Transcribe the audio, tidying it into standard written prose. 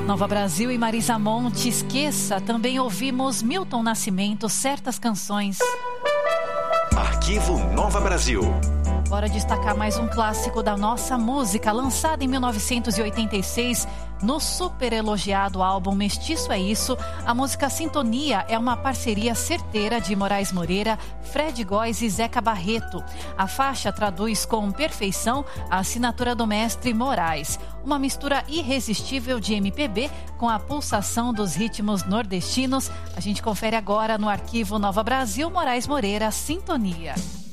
Nova Brasil e Marisa Monte, Esqueça. Também ouvimos Milton Nascimento, Certas Canções. Arquivo Nova Brasil. Bora destacar mais um clássico da nossa música, lançado em 1986 no super elogiado álbum Mestiço é Isso. A música Sintonia é uma parceria certeira de Moraes Moreira, Fred Góes e Zeca Barreto. A faixa traduz com perfeição a assinatura do mestre Moraes. Uma mistura irresistível de MPB com a pulsação dos ritmos nordestinos. A gente confere agora no Arquivo Nova Brasil, Moraes Moreira, Sintonia.